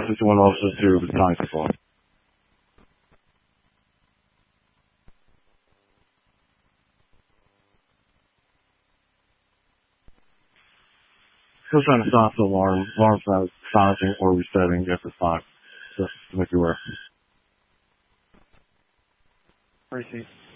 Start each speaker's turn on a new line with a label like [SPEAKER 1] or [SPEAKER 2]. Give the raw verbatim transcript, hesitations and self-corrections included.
[SPEAKER 1] Officer one, Officer two, the time so far. Still trying to stop the alarm. Alarm's not silencing or resetting at this time. Just to make you aware.
[SPEAKER 2] Receive.